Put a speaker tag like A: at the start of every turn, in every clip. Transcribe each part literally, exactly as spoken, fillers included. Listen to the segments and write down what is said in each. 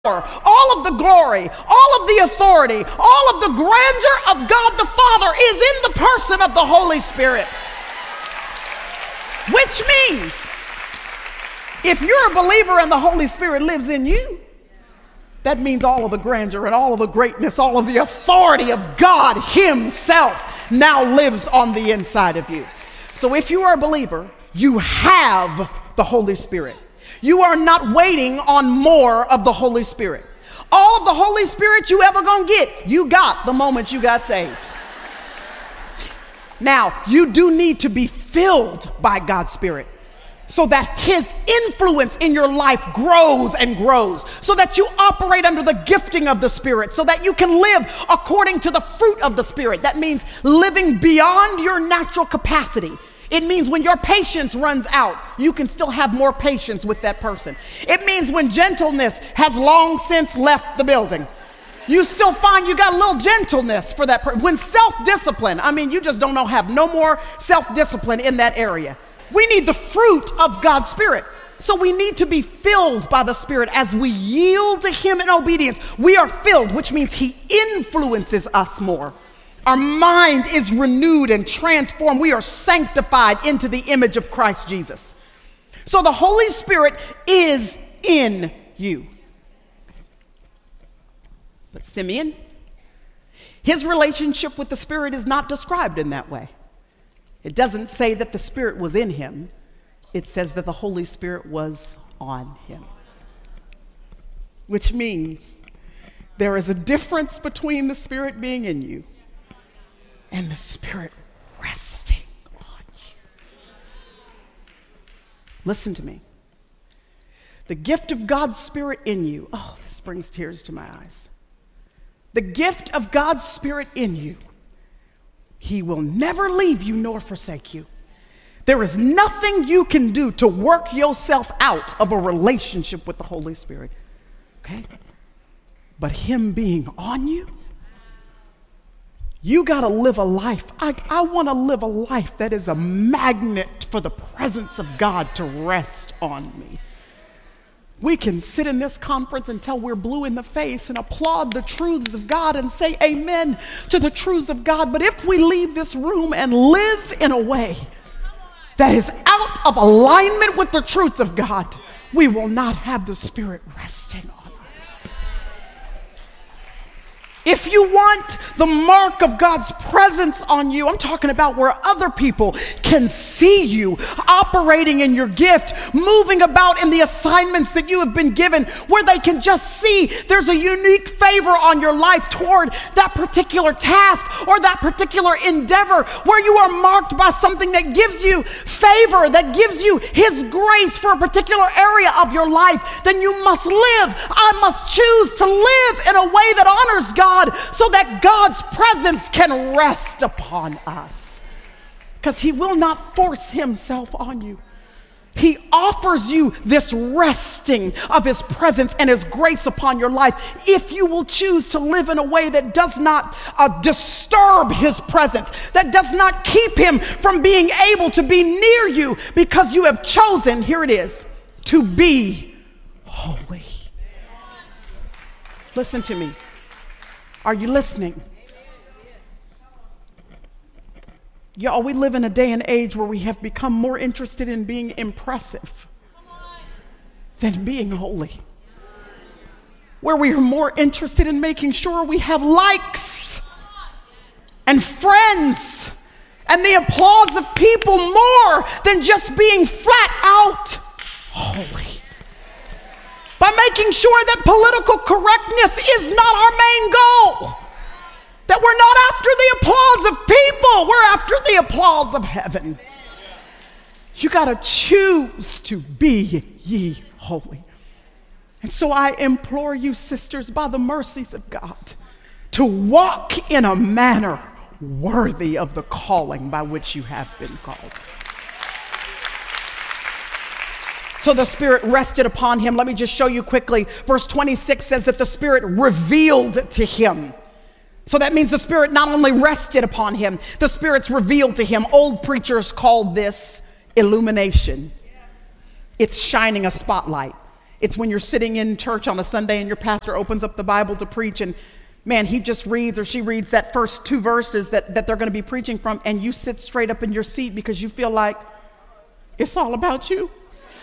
A: all of the glory, all of the authority, all of the grandeur of God the Father is in the person of the Holy Spirit. Which means, if you're a believer and the Holy Spirit lives in you, that means all of the grandeur and all of the greatness, all of the authority of God Himself now lives on the inside of you. So if you are a believer, you have the Holy Spirit. You are not waiting on more of the Holy Spirit. All of the Holy Spirit you ever gonna get, you got the moment you got saved. Now, you do need to be filled by God's Spirit so that His influence in your life grows and grows, so that you operate under the gifting of the Spirit, so that you can live according to the fruit of the Spirit. That means living beyond your natural capacity. It means when your patience runs out, you can still have more patience with that person. It means when gentleness has long since left the building, you still find you got a little gentleness for that person. When self-discipline, I mean, you just don't know, have no more self-discipline in that area. We need the fruit of God's Spirit. So we need to be filled by the Spirit as we yield to Him in obedience. We are filled, which means He influences us more. Our mind is renewed and transformed. We are sanctified into the image of Christ Jesus. So the Holy Spirit is in you. But Simeon, his relationship with the Spirit is not described in that way. It doesn't say that the Spirit was in him. It says that the Holy Spirit was on him. Which means there is a difference between the Spirit being in you and the Spirit resting on you. Listen to me. The gift of God's Spirit in you. Oh, this brings tears to my eyes. The gift of God's Spirit in you. He will never leave you nor forsake you. There is nothing you can do to work yourself out of a relationship with the Holy Spirit. Okay? But Him being on you, you got to live a life. I, I want to live a life that is a magnet for the presence of God to rest on me. We can sit in this conference until we're blue in the face and applaud the truths of God and say amen to the truths of God. But if we leave this room and live in a way that is out of alignment with the truth of God, we will not have the Spirit resting on us. If you want the mark of God's presence on you, I'm talking about where other people can see you operating in your gift, moving about in the assignments that you have been given, where they can just see there's a unique favor on your life toward that particular task or that particular endeavor, where you are marked by something that gives you favor, that gives you His grace for a particular area of your life, then you must live. I must choose to live in a way that honors God, so that God's presence can rest upon us. Because He will not force Himself on you. He offers you this resting of His presence and His grace upon your life if you will choose to live in a way that does not uh, disturb His presence, that does not keep Him from being able to be near you, because you have chosen, here it is, to be holy. Listen to me. Are you listening? Y'all, we live in a day and age where we have become more interested in being impressive than being holy. Where we are more interested in making sure we have likes and friends and the applause of people more than just being flat out holy. By making sure that political correctness is not our main goal. That we're not after the applause of people, we're after the applause of heaven. You got to choose to be ye holy. And so I implore you, sisters, by the mercies of God, to walk in a manner worthy of the calling by which you have been called. So the Spirit rested upon him. Let me just show you quickly. Verse twenty-six says that the Spirit revealed to him. So that means the Spirit not only rested upon him, the Spirit's revealed to him. Old preachers called this illumination. It's shining a spotlight. It's when you're sitting in church on a Sunday and your pastor opens up the Bible to preach, and man, he just reads or she reads that first two verses that, that they're going to be preaching from, and you sit straight up in your seat because you feel like it's all about you.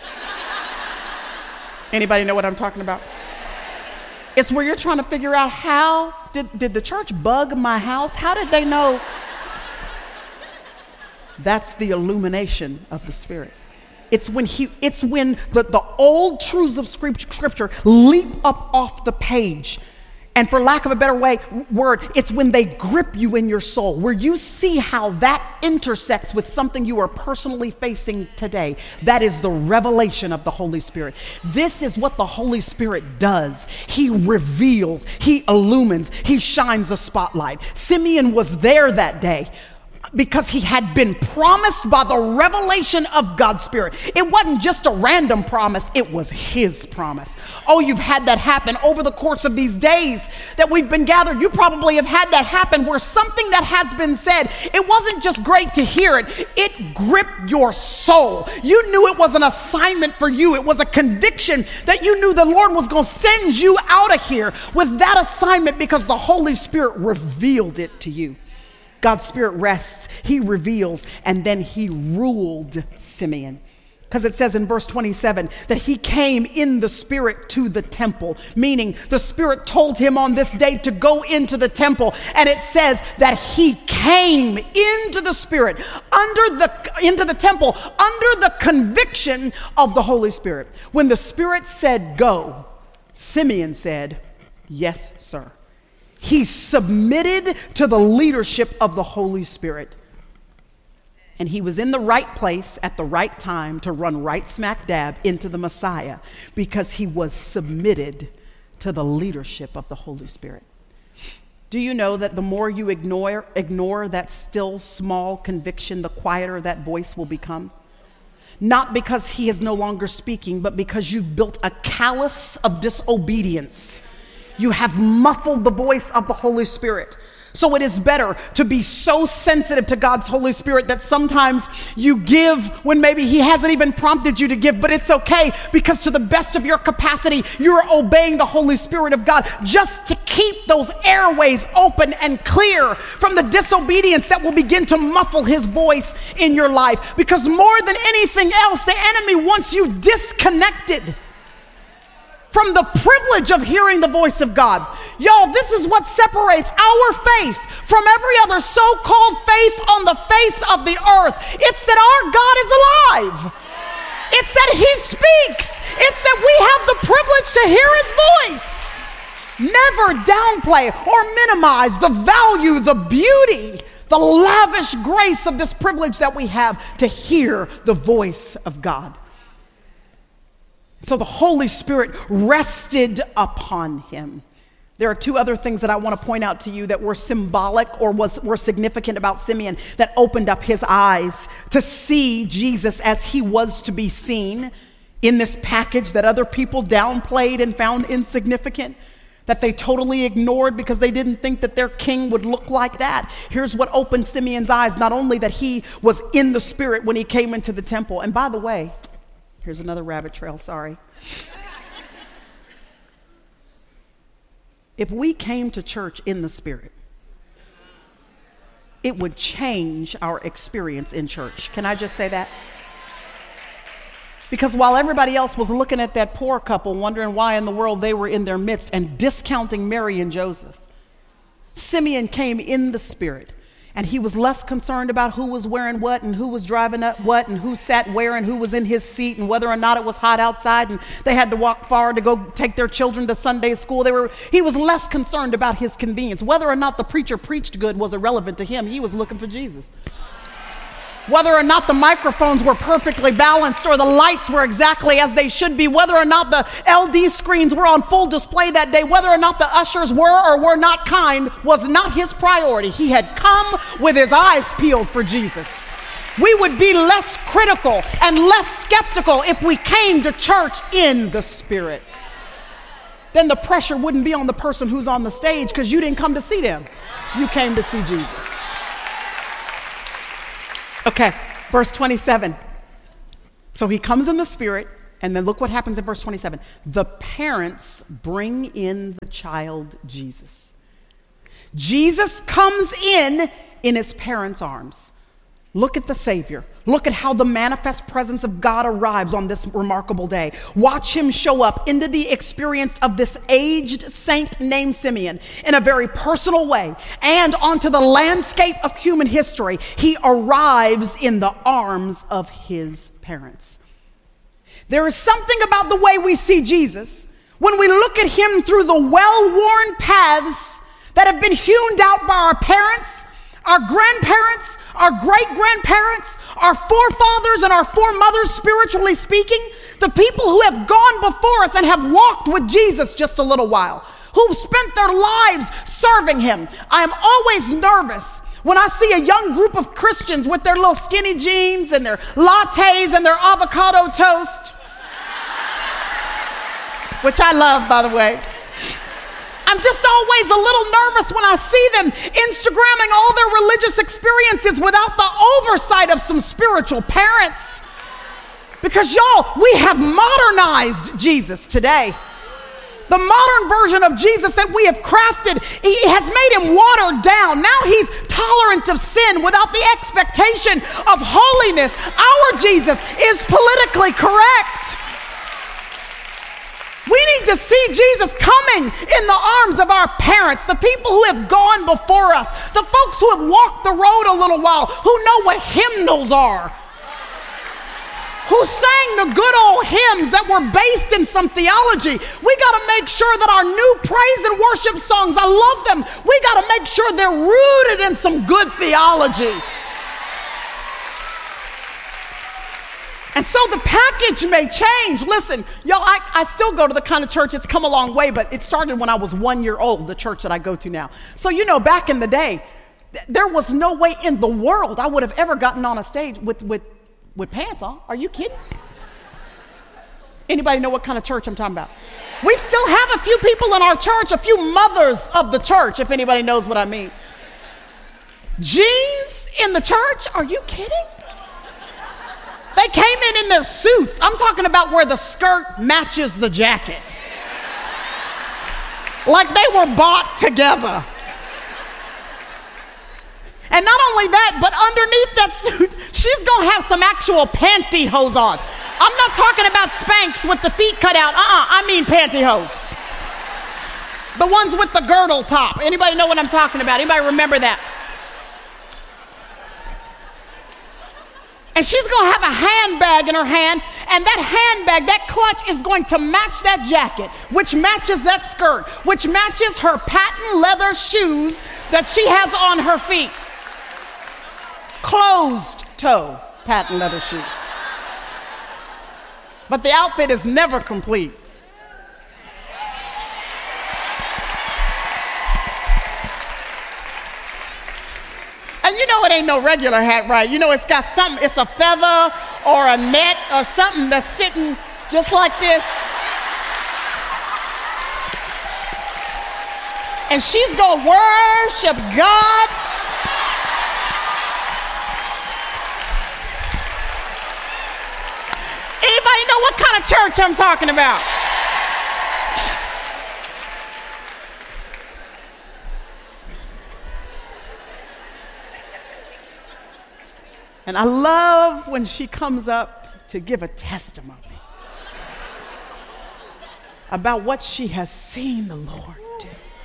A: Anybody know what I'm talking about? It's where you're trying to figure out, how did, did the church bug my house? How did they know? That's the illumination of the Spirit. It's when he, it's when the, the old truths of Scripture leap up off the page. And for lack of a better way, word, it's when they grip you in your soul, where you see how that intersects with something you are personally facing today. That is the revelation of the Holy Spirit. This is what the Holy Spirit does. He reveals, he illumines, he shines the spotlight. Simeon was there that day because he had been promised by the revelation of God's Spirit. It wasn't just a random promise, it was his promise. Oh, you've had that happen over the course of these days that we've been gathered. You probably have had that happen where something that has been said, it wasn't just great to hear it, it gripped your soul. You knew it was an assignment for you. It was a conviction that you knew the Lord was going to send you out of here with that assignment because the Holy Spirit revealed it to you. God's Spirit rests, he reveals, and then he ruled Simeon. Because it says in verse twenty-seven that he came in the Spirit to the temple, meaning the Spirit told him on this day to go into the temple. And it says that he came into the Spirit, under the, into the temple, under the conviction of the Holy Spirit. When the Spirit said go, Simeon said, yes, sir. He submitted to the leadership of the Holy Spirit. And he was in the right place at the right time to run right smack dab into the Messiah because he was submitted to the leadership of the Holy Spirit. Do you know that the more you ignore, ignore that still small conviction, the quieter that voice will become? Not because he is no longer speaking, but because you've built a callus of disobedience. You have muffled the voice of the Holy Spirit. So it is better to be so sensitive to God's Holy Spirit that sometimes you give when maybe he hasn't even prompted you to give, but it's okay because to the best of your capacity, you're obeying the Holy Spirit of God just to keep those airways open and clear from the disobedience that will begin to muffle his voice in your life. Because more than anything else, the enemy wants you disconnected from the privilege of hearing the voice of God. Y'all, this is what separates our faith from every other so-called faith on the face of the earth. It's that our God is alive. It's that he speaks. It's that we have the privilege to hear his voice. Never downplay or minimize the value, the beauty, the lavish grace of this privilege that we have to hear the voice of God. So the Holy Spirit rested upon him. There are two other things that I want to point out to you that were symbolic or was, were significant about Simeon that opened up his eyes to see Jesus as he was to be seen in this package that other people downplayed and found insignificant, that they totally ignored because they didn't think that their king would look like that. Here's what opened Simeon's eyes, not only that he was in the Spirit when he came into the temple. And by the way, here's another rabbit trail, sorry. If we came to church in the Spirit, it would change our experience in church. Can I just say that? Because while everybody else was looking at that poor couple, wondering why in the world they were in their midst and discounting Mary and Joseph, Simeon came in the Spirit. And he was less concerned about who was wearing what and who was driving up what and who sat where and who was in his seat and whether or not it was hot outside and they had to walk far to go take their children to Sunday school. They were, he was less concerned about his convenience. Whether or not the preacher preached good was irrelevant to him. He was looking for Jesus. Whether or not the microphones were perfectly balanced or the lights were exactly as they should be, whether or not the L D screens were on full display that day, whether or not the ushers were or were not kind was not his priority. He had come with his eyes peeled for Jesus. We would be less critical and less skeptical if we came to church in the Spirit. Then the pressure wouldn't be on the person who's on the stage because you didn't come to see them. You came to see Jesus. Okay, verse twenty-seven. So he comes in the Spirit, And then look what happens in verse twenty-seven. The parents bring in the child Jesus. Jesus comes in in his parents' arms. Look at the Savior. Look at how the manifest presence of God arrives on this remarkable day. Watch him show up into the experience of this aged saint named Simeon in a very personal way and onto the landscape of human history. He arrives in the arms of his parents. There is something about the way we see Jesus when we look at him through the well-worn paths that have been hewn out by our parents, our grandparents, our great-grandparents, our forefathers and our foremothers, spiritually speaking, the people who have gone before us and have walked with Jesus just a little while, who've spent their lives serving him. I am always nervous when I see a young group of Christians with their little skinny jeans and their lattes and their avocado toast, which I love, by the way. I'm just always a little nervous when I see them Instagramming all their religious experiences without the oversight of some spiritual parents. Because y'all, we have modernized Jesus today. The modern version of Jesus that we have crafted, he has made him watered down. Now he's tolerant of sin without the expectation of holiness. Our Jesus is politically correct. We need to see Jesus coming in the arms of our parents, the people who have gone before us, the folks who have walked the road a little while, who know what hymnals are, who sang the good old hymns that were based in some theology. We got to make sure that our new praise and worship songs, I love them, we got to make sure they're rooted in some good theology. And so the package may change. Listen, y'all, I, I still go to the kind of church, it's come a long way, but it started when I was one year old, the church that I go to now. So, you know, back in the day, th- there was no way in the world I would have ever gotten on a stage with, with, with pants on. Are you kidding? Anybody know what kind of church I'm talking about? We still have a few people in our church, a few mothers of the church, if anybody knows what I mean. Jeans in the church? Are you kidding? They came in in their suits. I'm talking about where the skirt matches the jacket. Like they were bought together. And not only that, but underneath that suit, she's going to have some actual pantyhose on. I'm not talking about Spanx with the feet cut out. Uh-uh, I mean pantyhose. The ones with the girdle top. Anybody know what I'm talking about? Anybody remember that? And she's going to have a handbag in her hand, and that handbag, that clutch is going to match that jacket, which matches that skirt, which matches her patent leather shoes that she has on her feet. Closed toe patent leather shoes. But the outfit is never complete. And you know it ain't no regular hat, right? You know it's got something, it's a feather or a net or something that's sitting just like this. And she's gonna worship God. Anybody know what kind of church I'm talking about? And I love when she comes up to give a testimony about what she has seen the Lord do.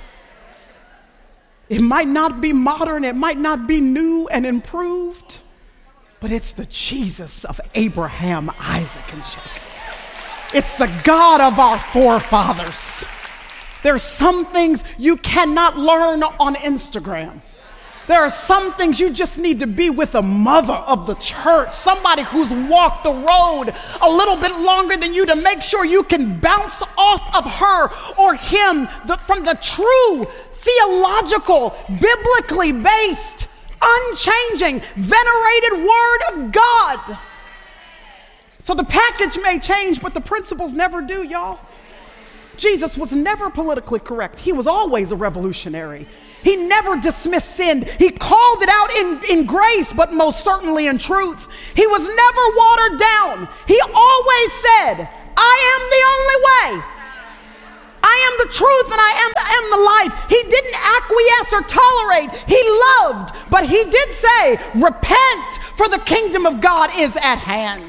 A: It might not be modern, it might not be new and improved, but it's the Jesus of Abraham, Isaac, and Jacob. It's the God of our forefathers. There's some things you cannot learn on Instagram. There are some things you just need to be with a mother of the church, somebody who's walked the road a little bit longer than you to make sure you can bounce off of her or him the, from the true, theological, biblically based, unchanging, venerated word of God. So the package may change, but the principles never do, y'all. Jesus was never politically correct. He was always a revolutionary. He never dismissed sin. He called it out in, in grace, but most certainly in truth. He was never watered down. He always said, I am the only way. I am the truth and I am the, am the life. He didn't acquiesce or tolerate. He loved, but he did say, repent, for the kingdom of God is at hand.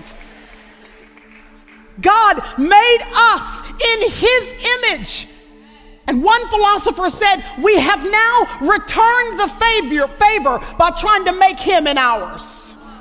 A: God made us in his image. And one philosopher said, we have now returned the favor, favor by trying to make him in ours.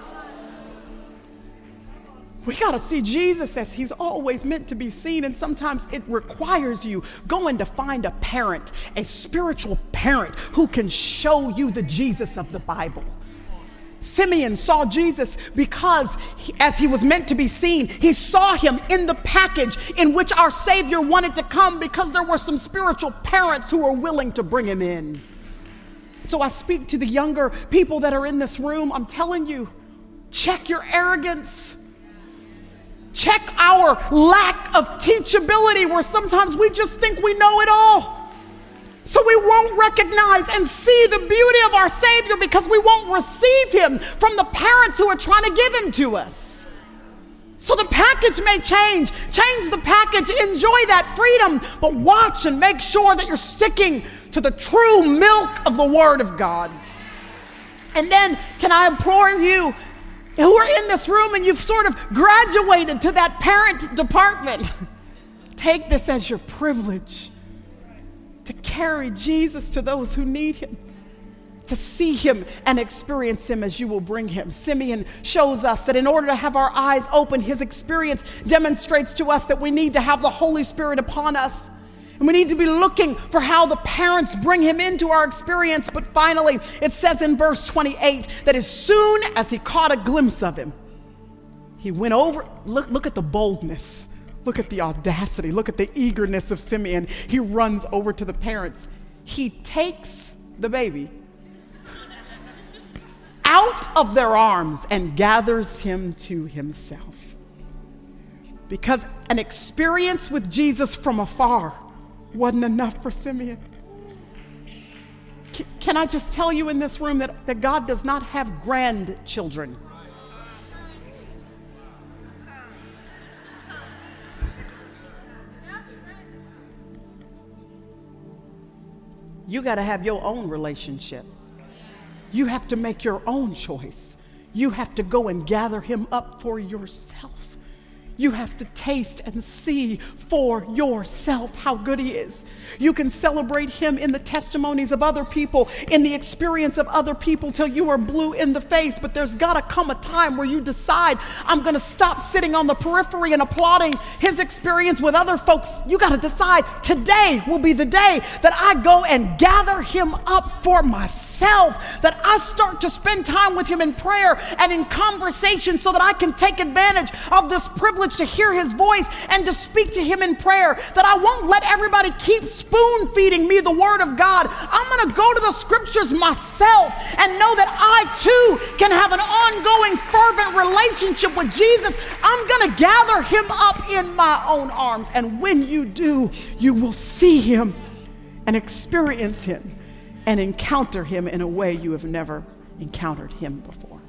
A: We got to see Jesus as he's always meant to be seen, and sometimes it requires you going to find a parent, a spiritual parent who can show you the Jesus of the Bible. Simeon saw Jesus because he, as he was meant to be seen, he saw him in the package in which our Savior wanted to come, because there were some spiritual parents who were willing to bring him in. So I speak to the younger people that are in this room. I'm telling you, check your arrogance. Check our lack of teachability, where sometimes we just think we know it all. So we won't recognize and see the beauty of our Savior, because we won't receive him from the parents who are trying to give him to us. So the package may change. Change the package. Enjoy that freedom. But watch and make sure that you're sticking to the true milk of the Word of God. And then, can I implore you who are in this room and you've sort of graduated to that parent department, take this as your privilege to carry Jesus to those who need him, to see him and experience him as you will bring him. Simeon shows us that in order to have our eyes open, his experience demonstrates to us that we need to have the Holy Spirit upon us. And we need to be looking for how the parents bring him into our experience. But finally, it says in verse twenty-eight that as soon as he caught a glimpse of him, he went over. Look, look at the boldness. Look at the audacity. Look at the eagerness of Simeon. He runs over to the parents. He takes the baby out of their arms and gathers him to himself. Because an experience with Jesus from afar wasn't enough for Simeon. C- can I just tell you in this room that, that God does not have grandchildren? You got to have your own relationship. You have to make your own choice. You have to go and gather him up for yourself. You have to taste and see for yourself how good he is. You can celebrate him in the testimonies of other people, in the experience of other people, till you are blue in the face. But there's got to come a time where you decide, I'm going to stop sitting on the periphery and applauding his experience with other folks. You got to decide, today will be the day that I go and gather him up for myself. That I start to spend time with him in prayer and in conversation, so that I can take advantage of this privilege to hear his voice and to speak to him in prayer. That I won't let everybody keep spoon feeding me the Word of God. I'm going to go to the scriptures myself and know that I too can have an ongoing fervent relationship with Jesus. I'm going to gather him up in my own arms, and when you do, you will see him and experience him and encounter him in a way you have never encountered him before.